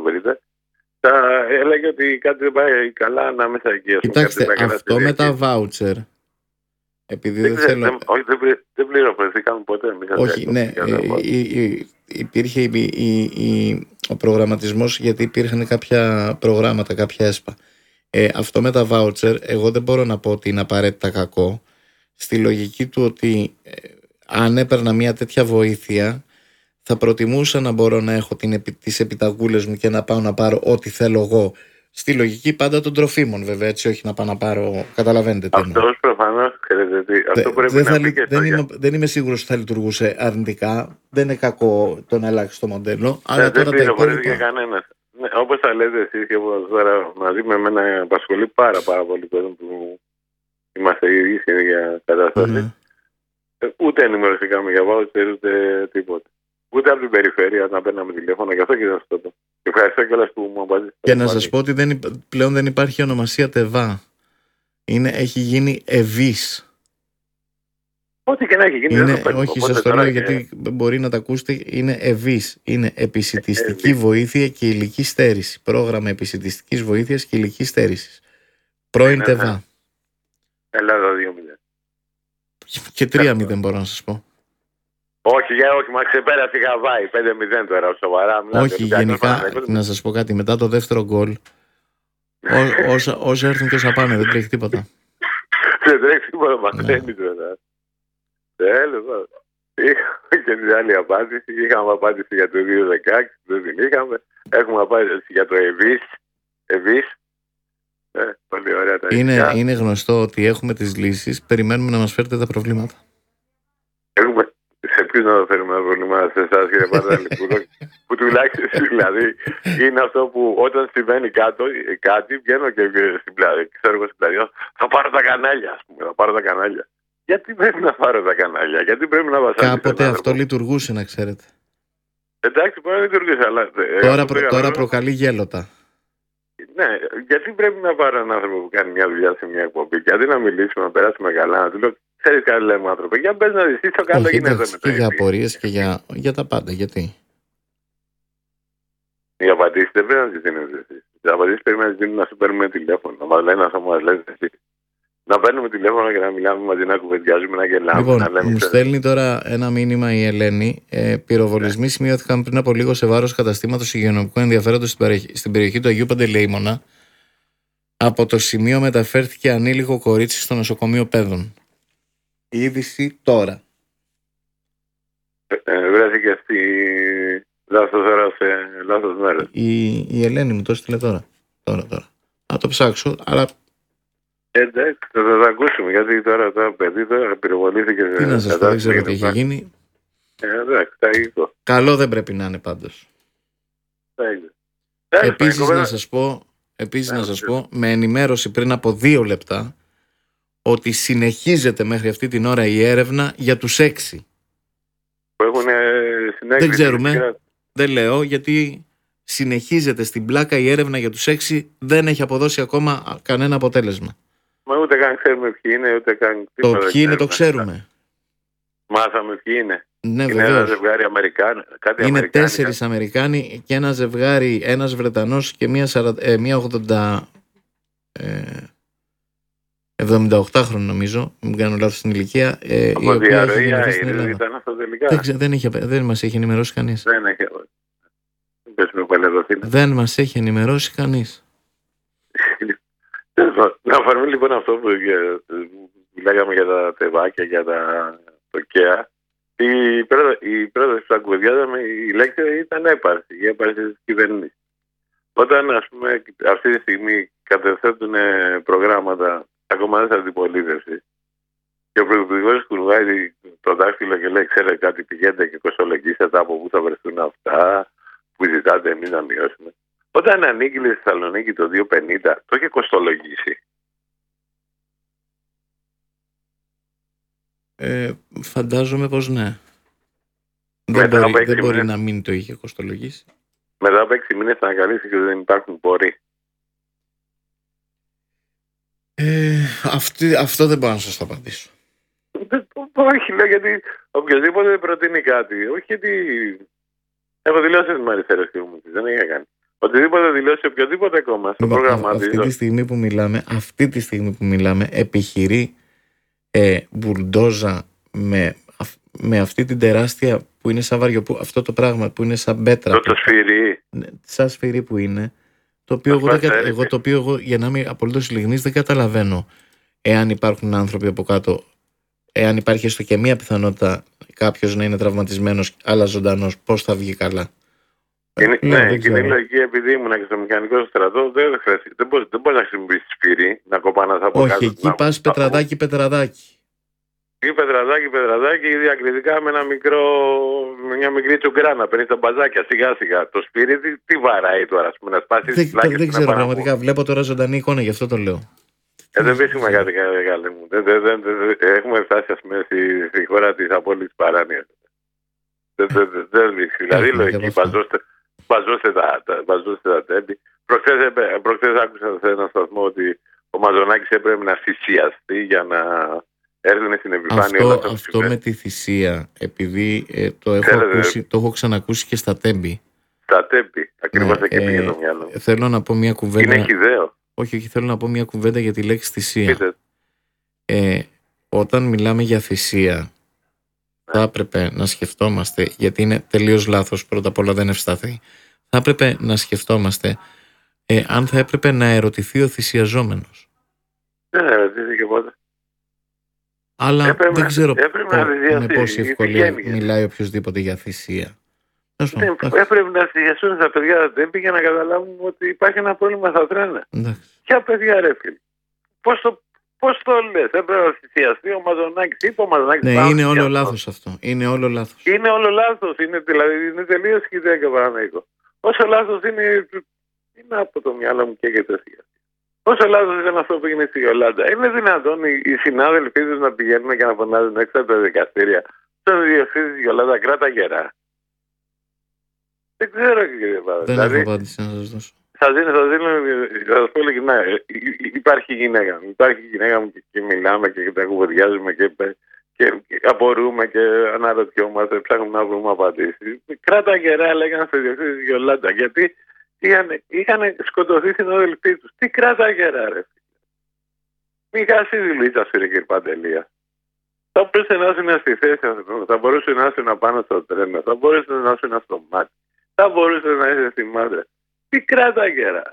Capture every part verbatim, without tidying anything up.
βρείτε, θα έλεγε ότι κάτι δεν πάει καλά ανάμεσα εκεί. Κοιτάξτε, αυτό με τα βάουτσερ, επειδή δεν, δεν θέλω... Δεν, όχι, δεν, δεν πληροφορηθήκαμε ποτέ. Όχι, ναι, η, η, υπήρχε η, η, η, ο προγραμματισμός, γιατί υπήρχαν κάποια προγράμματα, κάποια ΕΣΠΑ. Ε, αυτό με τα βάουτσερ, εγώ δεν μπορώ να πω ότι είναι απαραίτητα κακό, στη λογική του ότι ε, αν έπαιρνα μια τέτοια βοήθεια, θα προτιμούσα να μπορώ να έχω την, τις επιταγούλες μου και να πάω να πάρω ό,τι θέλω εγώ. Στη λογική πάντα των τροφίμων, βέβαια, έτσι, όχι να πάω να πάρω. Καταλαβαίνετε τι εννοώ. Αυτό προφανώς, ξέρετε τι. Αυτό Δε, πρέπει δεν, να θα, πει δεν, στο είμαι, δεν είμαι σίγουρος ότι θα λειτουργούσε αρνητικά. Δεν είναι κακό το να αλλάξει το μοντέλο. Αλλά ναι, τώρα δεν πληροφορήθηκε κανένας. Ναι, όπως θα λέτε εσείς και όπως τώρα μαζί με εμένα απασχολεί πάρα, πάρα πολύ κόσμο που είμαστε οι ίδιοι για κατάσταση. Mm-hmm. Ούτε ενημερωθήκαμε για βάουτσερ ούτε τίποτα. Ούτε από την περιφέρεια να παίρναμε τηλέφωνο, γι' αυτό και δεν σας το. Ευχαριστώ κιόλας που μου απαντήσατε. Και να σας πω ότι δεν, πλέον δεν υπάρχει ονομασία ΤΕΒΑ. Είναι, έχει γίνει ΕΒΙΣ. Ό,τι και να έχει γίνει. Είναι, δεν όχι, σας το λέω γιατί και... μπορεί να τα ακούσετε. Είναι ΕΒΙΣ. Είναι επισιτιστική ε, βοήθεια και ηλική στέρηση. Πρόγραμμα επισιτιστικής βοήθειας και ηλική στέρησης. Πρώην ναι, ΤΕΒΑ. Ναι. Ελλάδα δύο μηδέν. Και τρία μηδέν μπορώ να σας πω. Όχι, για όχι, μα ξεπέρασε η Χαβάη. πέντε μηδέν τώρα, σοβαρά. Όχι, γενικά, να σας πω κάτι. Μετά το δεύτερο γκολ, όσα, όσα έρθουν και όσα πάνε, δεν τρέχει τίποτα. Δεν τρέχει τίποτα, μαθαίνει τώρα. Τέλος πάντων. Είχαμε και την άλλη απάντηση. Είχαμε απάντηση για το δύο χιλιάδες δεκαέξι, δεν την είχαμε. Έχουμε απάντηση για το ΕΒΙΣ. ΕΒΙΣ. Ε, πολύ ωραία τα είναι, είναι γνωστό ότι έχουμε τις λύσεις. Περιμένουμε να μας φέρετε τα προβλήματα. Έχουμε. Σε ποιους να το φέρουμε ένα πρόβλημα, σε εσάς κύριε Παντάλη, που, που τουλάχιστον δηλαδή είναι αυτό που όταν συμβαίνει κάτω, κάτι, βγαίνω και στην πλατεία, ξέρω εγώ στην πλατεία, θα πάρω τα κανάλια, ας πούμε, θα πάρω τα κανάλια. Γιατί πρέπει να πάρω τα κανάλια, γιατί πρέπει να βασάρω. Κάποτε αυτό λειτουργούσε, να ξέρετε. Εντάξει, μπορεί να λειτουργήσει, αλλά... Τώρα, προ, τώρα προκαλεί γέλοτα. Ναι, γιατί πρέπει να πάρω έναν άνθρωπο που κάνει μια δουλειά σε μια εκπομπή και αντί να μιλήσουμε, να περάσουμε καλά, να του λέω, ξέρεις κάτι λέμε άνθρωπο, για μπες να δεις τι στο κάτω γίνεται με το και για απορίες και για, για τα πάντα, γιατί. Οι απαντήσεις δεν πρέπει να τις δίνετε εσείς. Οι απαντήσεις πρέπει να τις δίνουν να σου παίρνουμε τηλέφωνο, να μας λένε αυτό που μας λέτε εσείς. Να παίρνουμε τηλέφωνο και να μιλάμε μαζί, να κουβεντιάζουμε, να γελάμε. Λοιπόν, να λέμε, μου ξέρετε. Στέλνει τώρα ένα μήνυμα η Ελένη. Ε, πυροβολισμοί yeah. σημειώθηκαν πριν από λίγο σε βάρος καταστήματος υγειονομικού ενδιαφέροντος στην περιοχή, στην περιοχή του Αγίου Παντελεήμωνα. Από το σημείο μεταφέρθηκε ανήλικο κορίτσι στο νοσοκομείο Πέδων. Η είδηση τώρα. Ε, βρέθηκε στη λάθος ώρα σε λάθος μέρες. Η, η Ελένη μου το έστειλε τώρα. Τώρα, τώρα. Να το ψάξω, αλλά... Εντάξει, θα το ακούσουμε, γιατί τώρα το παιδί τώρα πυροβολήθηκε. Τι να σας πω, δεν ξέρω τι έχει γίνει. Ε, εντάξει, θα ήγω. Καλό δεν πρέπει να είναι πάντως. Θα ήγω. Επίσης να σας πω, επίσης να σας πω, με ενημέρωση πριν από δύο λεπτά, ότι συνεχίζεται μέχρι αυτή την ώρα η έρευνα για τους έξι. Που έχουν συνέχιση. Δεν ξέρουμε, δεν λέω, γιατί συνεχίζεται στην πλάκα η έρευνα για τους έξι, δεν έχει αποδώσει ακόμα κανένα αποτέλεσμα. Μα ούτε καν ξέρουμε ποιοι είναι, ούτε καν... Το ποιοι είναι το ξέρουμε. Μάθαμε ποιοι είναι. Ναι, είναι βεβαίως. Ένα ζευγάρι Αμερικάνοι. Κάτι είναι Αμερικάνοι, τέσσερις κάτι. Αμερικάνοι και ένα ζευγάρι, ένας Βρετανός και μία, σαρα, ε, μία ογδόντα... Ε, εβδομηνταοκτάχρονο νομίζω, μην κάνω λάθος στην ηλικία. Ε, Από διαρροή ήταν αυτό τελικά. Δεν, ξε, δεν, είχε, δεν μας έχει ενημερώσει κανείς. Δεν έχει. Δεν μας έχει ενημερώσει κανείς. Να φανούμε λοιπόν αυτό που μιλάγαμε για τα τεβάκια, για τα τοκαία. Η πρόταση που θα κουβεντιάζαμε, η λέξη ήταν έπαρση, η έπαρση της κυβέρνησης. Όταν ας πούμε αυτή τη στιγμή κατευθέτουν προγράμματα ακόμα δεν θα αντιπολίτευση και ο πρωθυπουργός κουνουβάει το δάχτυλο και λέει ξέρετε κάτι, πηγαίνετε και κοστολογήσετε από πού θα βρεθούν αυτά που ζητάτε εμείς να μειώσουμε. Όταν ανήκει στη Θεσσαλονίκη το δύο πενήντα το είχε κοστολογήσει. Ε, φαντάζομαι πως ναι. Δεν μπορεί, δεν μπορεί να μην το είχε κοστολογήσει. Μετά από έξι μήνες θα ανακαλύψει και δεν υπάρχουν πόροι. Ε, αυτή, αυτό δεν μπορώ να σας το απαντήσω. Όχι, λέω γιατί οποιοδήποτε προτείνει κάτι. Όχι γιατί. Έχω δηλώσει με αριστερές και μου δεν έχει κάνει. Οτιδήποτε δηλώσει οποιοδήποτε κόμμα στο πρόγραμμα αυτή τη στιγμή που μιλάμε, αυτή τη στιγμή που μιλάμε, επιχειρεί ε, μπουλντόζα με, με αυτή την τεράστια που είναι σαν βαριοπού, αυτό το πράγμα που είναι σαν μπέτρα. Το σφυρί. Σαν σφυρί που είναι. Το οποίο εγώ, δεν, εγώ, το οποίο εγώ, για να είμαι απολύτως ειλικρινής, δεν καταλαβαίνω εάν υπάρχουν άνθρωποι από κάτω, εάν υπάρχει έστω και μία πιθανότητα κάποιος να είναι τραυματισμένος αλλά ζωντανός, πώς θα βγει καλά. Είναι, ε, ναι, και είναι λογική, επειδή ήμουν και στο μηχανικό στρατό, δεν, δεν μπορεί δεν να χρησιμοποιήσει σφυρί, να κοπάνας από όχι, κάτω. Όχι, εκεί πας πετραδάκι, πετραδάκι. Ή πετραδάκι, πετραδάκι, ή διακριτικά με ένα μικρό, μια μικρή τσουγκρά να παίρνει τα μπαζάκια σιγά σιγά. Το σφυρί τι, τι βαράει τώρα, ας πούμε, να σπάσει τις πλάκες. Δεν ξέρω πραγματικά, βλέπω τώρα ζωντανή εικόνα, γι' αυτό το λέω. Ε, δεν βρίσκουμε κάτι καλή μου. Δεν, δεν, δεν, δεν, έχουμε φτάσει, ας πούμε, στη, στη χώρα της απόλυτης παράνοιας. Δεν, δεν, δεν, δεν βρίσκει. Δηλαδή, λογική, μπαζώστε τα, τα, τα τέμπη. Προχθές άκουσα σε ένα σταθμό ότι ο Μαζονάκης έπρεπε να θυσιαστεί για να έρθουν στην επιφάνεια αυτό, όλα αυτά. Αυτό με τη θυσία, επειδή ε, το, έχω ακούσει, το έχω ξανακούσει και στα τέμπη. Στα τέμπη, ακριβώς ναι, εκεί ε, πήγε το μυαλό. Θέλω να πω μια κουβέντα. Είναι χυδαίο. Όχι, όχι, θέλω να πω μια κουβέντα για τη λέξη θυσία. Ε, όταν μιλάμε για θυσία, ναι, θα έπρεπε να σκεφτόμαστε, γιατί είναι τελείως λάθος, πρώτα απ' όλα δεν ευσταθεί, θα έπρεπε να σκεφτόμαστε ε, αν θα έπρεπε να ερωτηθεί ο θυσιαζόμενος. Δεν ερωτήθηκε πότε. Αλλά έπρεπε, δεν ξέρω να με πόση ευκολία μιλάει οποιοδήποτε για θυσία. Ναι, έπρεπε να θυσιαστούν τα παιδιά, δεν πήγε να καταλάβουν ότι υπάρχει ένα πρόβλημα στα τρένα. Ποια παιδιά, ρε φίλε. Πώς το, πώς το λες, έπρεπε να θυσιαστεί ο Μαζονάκης. Είπε ο Μαζονάκης. Ναι, είναι όλο λάθος αυτό. Είναι όλο λάθος. Είναι όλο λάθος. Είναι, δηλαδή, είναι τελείως χιδέα και παρανοϊκό. Όσο λάθος είναι, είναι από το μυαλό μου καίγεται θυσιαστή. Όσο λάθος ήταν αυτό που έγινε στη Γιολάντα. Είναι δυνατόν οι, οι συνάδελφοί τους να πηγαίνουν και να φωνάζουν έξω από τα δικαστήρια. Στον διευθύντη της Γιολάντα, κράτα γερά. Δεν ξέρω, κύριε Πάδε. Δεν δηλαδή, έχω απάντηση να σας δώσω. Θα δίνω, θα δίνω, θα σας πω ειλικρινά. Υπάρχει γυναίκα μου, υπάρχει γυναίκα μου και, και μιλάμε και τα κουβεντιάζουμε και, και, και απορούμε και αναρωτιόμαστε, ψάχνουμε να βρούμε απαντήσεις. Κράτα γερά, λέγανε στο διευθύντη της Γιολάντα, γιατί είχαν, είχαν σκοτωθεί συνάδελφοί τους. Τι κράτα γερά, ρε. Μη χάσει τη λίτσα σου, ρε κύριε Παντελία. Θα μπορούσε να είσαι στη θέση αυτού, θα μπορούσε να είσαι πάνω στο τρένο, θα μπορούσε να είσαι στο μάτι. Θα μπορούσε να είσαι στη μάντρα. Τι κράτα γερά.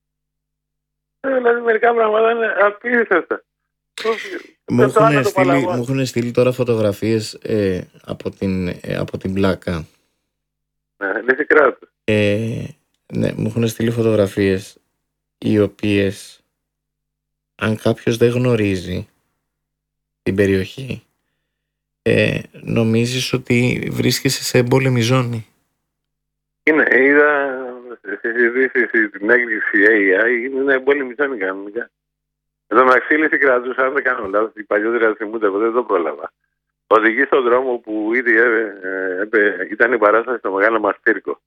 Δηλαδή μερικά πράγματα είναι απίστευτα. Μου έχουν στείλει, μου έχουν στείλει τώρα φωτογραφίες ε, από, την, ε, από την πλάκα. Ναι, λύση κράτος. Ε, ναι, μου έχουν στείλει φωτογραφίες οι οποίες, αν κάποιος δεν γνωρίζει την περιοχή, ε, νομίζεις ότι βρίσκεσαι σε εμπόλεμη ζώνη. Είναι, είδα στη συζήτηση την έκρηξη έι άι, είναι εμπόλεμη ζώνη κανονικά. Εδώ μεταξύ λύση κρατούσα, αν δεν κάνω λάθος, οι παλιότεροι θυμούνται, εγώ δεν το πρόλαβα. Οδηγεί στον δρόμο που ήδη ε, ε, ε, ήταν η παράσταση στο Μεγάλο Μαστήρκο.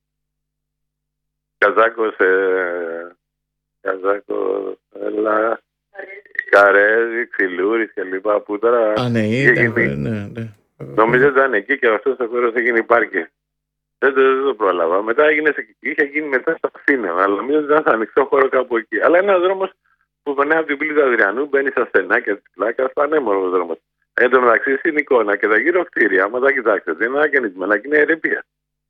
Καζάκος, ε, Καζάκος, έλα, Καρέζη, Ξυλούρης και λοιπά, που τώρα... Α, ναι, ήταν, γίνει, ναι, ναι. Νομίζω ότι ήταν εκεί και αυτός ο χώρος έγινε πάρκι. Δεν το, δεν το πρόλαβα. Μετά έγινε, είχε γίνει μετά στα Φίνα, αλλά νομίζω ότι ήταν σε ανοιχτό χώρο κάπου εκεί. Αλλά είναι ένας δρόμος που περνάει από την πύλη του Αδριανού, μπαίνει στα στενάκια της πλάκας, πανέμορφος δρόμος. Εν τω μεταξύ στην εικόνα και τα γύρω κτίρια, άμα τα κοιτάξετε, είναι ανακαινισμένα και είναι ερήπια.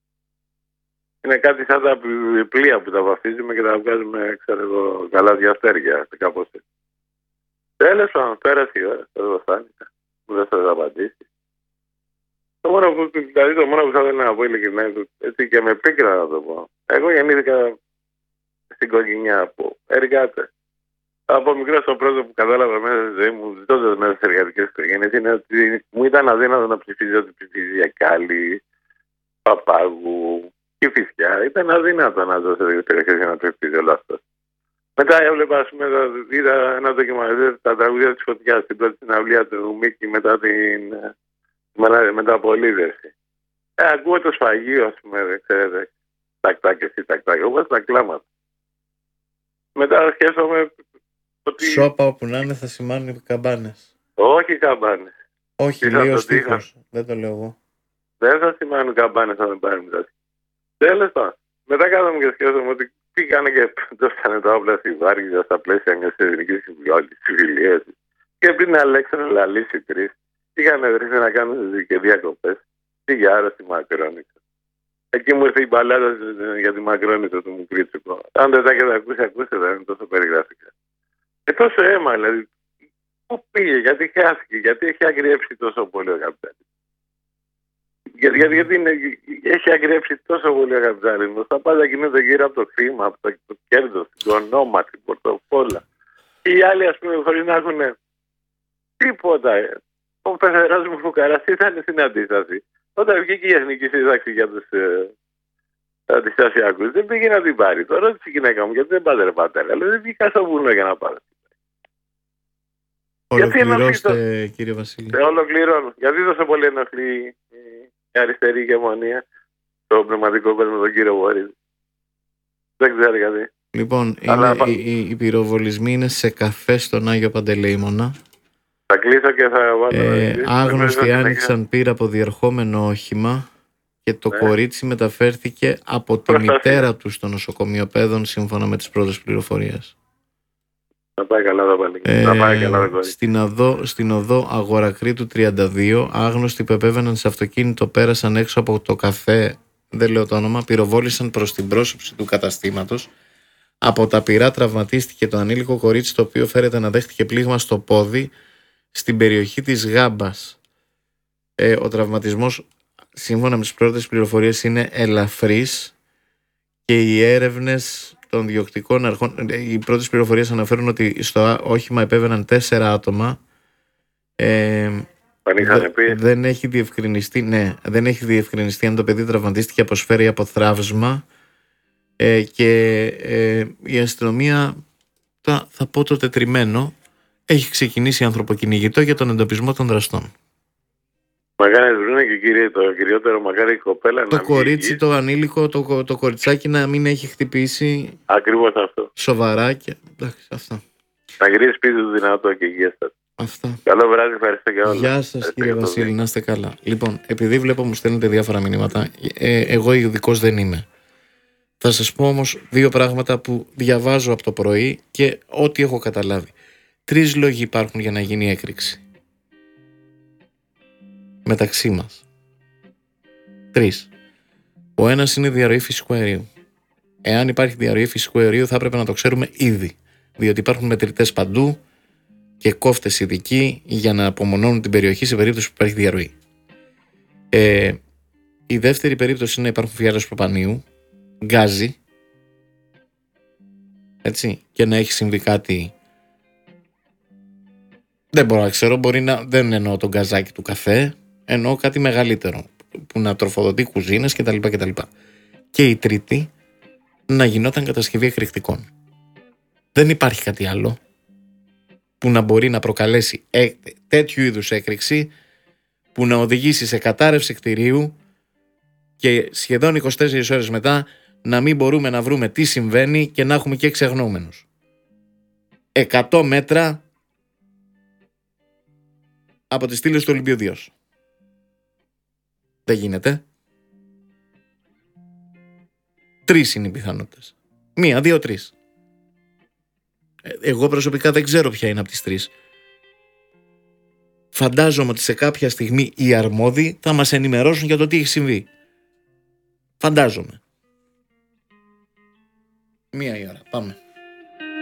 Είναι κάτι σαν τα πλοία που τα βαφτίζουμε και τα βγάζουμε, ξέρω εγώ, γαλάζια αστέρια, κάπως έτσι. Τέλος πάντων, πέρασε η ώρα, δεν το φτάνει, δεν θα απαντήσει. Το μόνο που, δηλαδή το μόνο που θα ήθελα να πω ειλικρινά, έτσι και με πίκρα να το πω. Εγώ γεννήθηκα στην Κοκκινιά από εργάτες. Από μικρό το πρώτο που κατάλαβα μέσα στη ζωή μου, ζητώντας μέσα στις εργατικές οικογένειες, είναι ότι μου ήταν αδύνατο να ψηφίζω ότι ψηφίζει για Κάλλη, Παπάγου, Κηφισιά. Ήταν αδύνατο να ζω σε δύο περιοχές για να ψηφίζει όλο αυτό. Μετά έβλεπα, ας πούμε, είδα ένα ντοκιμαντέρ, τα τραγουδία της Φωτιάς, την πρώτη συναυλία του Μίκη μετά την μεταπολίτευση. Ε, ακούω το σφαγείο, ας πούμε, δεν ξέρετε, τακτά και εσύ τακτά, όπως τα κλάματα. Μετά σκέφτομαι ότι... Σώπα όπου να είναι θα σημάνουν καμπάνες. Όχι καμπάνες. Όχι, λέει ο στίχος. Δεν το λέω εγώ. Δεν θα σημάνουν καμπάνες αν δεν πάρουν μεταξύ. Τέλος πάντων. Μετά κάθομαι και σκέφτομαι ότι πήγανε και δώσανε τα όπλα στη Βάρκηζα στα πλαίσια μιας εθνικής συμφιλίας. Και πριν Αλέξανδρο Λαλής οι τρεις, είχαν βρει να κάνουν και διακοπές. Πήγε άρα στη Μακρόνικο. Εκεί μου ήρθε η μπαλάδα για τη Μακρόνικο του Μικρήτσικο. Αν δεν τα έχετε ακούσει, ακούστε, δεν είναι τόσο περιγραφικά. Και τόσο αίμα, δηλαδή. Πού πήγε, γιατί χάθηκε, γιατί έχει αγριέψει τόσο πολύ ο καπιτάλισμος. Γιατί, γιατί, γιατί είναι, έχει αγριέψει τόσο πολύ ο καπιτάλισμος. Τα πάντα κινούνται γύρω από το χρήμα, από το, το κέρδος, το ονόμα, την πορτοφόλα. Και οι άλλοι, ας πούμε, χωρίς να έχουν τίποτα. Ο Πεθερός μου Φουκαράς ήταν στην αντίσταση. Όταν βγήκε η Εθνική Σύνταξη για τους ε, αντιστασιακούς, δεν πήγε να την πάρει. Το ρώτησε η γυναίκα μου, γιατί δεν πάτε ρε πατέρα. Αλλά δεν βγήκα στο βουνό για να πάρω. Ολοκληρώστε, κύριε Βασίλη. Ε, ολοκληρώνω. Γιατί τόσο πολύ ενοχλεί η αριστερή ηγεμονία στο πνευματικό κόσμο, τον κύριο Βορύδη. Δεν ξέρω γιατί. Λοιπόν, είναι, οι, οι, οι πυροβολισμοί είναι σε καφέ στον Άγιο Παντελεήμονα. Θα κλείσω και θα βάλω. Ε, άγνωστοι άνοιξαν πύρα από διερχόμενο όχημα και το ναι. κορίτσι μεταφέρθηκε από τη Προστασία. μητέρα του στο νοσοκομείο Παιδών, σύμφωνα με τις πρώτες πληροφορίες. Θα πάει καλά το πάλι. Ε, θα πάει καλά το στην, οδό, στην οδό Αγορακρίτου τριάντα δύο, άγνωστοι που επέβαιναν σε αυτοκίνητο πέρασαν έξω από το καφέ, δεν λέω το όνομα, πυροβόλησαν προς την πρόσωψη του καταστήματος. Από τα πυρά τραυματίστηκε το ανήλικο κορίτσι, το οποίο φέρεται να δέχτηκε πλήγμα στο πόδι στην περιοχή της Γάμπας. Ε, ο τραυματισμός, σύμφωνα με τις πρώτες πληροφορίες, είναι ελαφρύς και οι έρευνες των διοκτικών αρχών, οι πρώτες πληροφορίες αναφέρουν ότι στο όχημα επέβαιναν τέσσερα άτομα. Ε, δε, δεν έχει διευκρινιστεί, ναι, δεν έχει διευκρινιστεί αν το παιδί τραυματίστηκε από σφαίρα ή από θραύσμα. Ε, και ε, η αστυνομία, θα, θα πω το τετριμένο, έχει ξεκινήσει ανθρωποκυνηγητό για τον εντοπισμό των δραστών. Μακάρι βρούνε και κύριε, το κυριότερο, μακάρι η κοπέλα το να κορίτσι, μην το ανήλικο, το, το κοριτσάκι να μην έχει χτυπήσει. Ακριβώς αυτό. Σοβαρά και εντάξει, αυτά. Να γυρίσει σπίτι του δυνατό και υγιέστατο. Αυτά. Καλό βράδυ, ευχαριστώ και όλα. Γεια σας κύριε Βασίλη, να είστε καλά. Λοιπόν, επειδή βλέπω μου στέλνετε διάφορα μηνύματα, ε, εγώ ειδικός δεν είμαι. Θα σας πω όμως δύο πράγματα που διαβάζω από το πρωί και ό,τι έχω καταλάβει. Τρεις λόγοι υπάρχουν για να γίνει έκρηξη μεταξύ μας. Τρεις. Ο ένας είναι διαρροή φυσικού αερίου. Εάν υπάρχει διαρροή φυσικού αερίου θα έπρεπε να το ξέρουμε ήδη, διότι υπάρχουν μετρητές παντού και κόφτες ειδικοί για να απομονώνουν την περιοχή σε περίπτωση που υπάρχει διαρροή. Ε, η δεύτερη περίπτωση είναι να υπάρχουν φιάλες προπανίου, γκάζι, έτσι, και να έχει συμβεί κάτι, δεν μπορώ να ξέρω, μπορεί να, δεν εννοώ τον γκαζάκι του καφέ, εννοώ κάτι μεγαλύτερο που να τροφοδοτεί κουζίνες κτλ. κτλ. Και η τρίτη, να γινόταν κατασκευή εκρηκτικών. Δεν υπάρχει κάτι άλλο που να μπορεί να προκαλέσει ε, τέτοιου είδους έκρηξη, που να οδηγήσει σε κατάρρευση κτηρίου και σχεδόν είκοσι τέσσερις ώρες μετά να μην μπορούμε να βρούμε τι συμβαίνει και να έχουμε και εξαγνώμενους. εκατό μέτρα από τις στήλες του Ολυμπιωδίος. Δεν γίνεται. Τρεις είναι οι πιθανότητες. Μία, δύο, τρεις. Εγώ προσωπικά δεν ξέρω ποια είναι από τις τρεις. Φαντάζομαι ότι σε κάποια στιγμή οι αρμόδιοι θα μας ενημερώσουν για το τι έχει συμβεί. Φαντάζομαι. Μία η ώρα. Πάμε.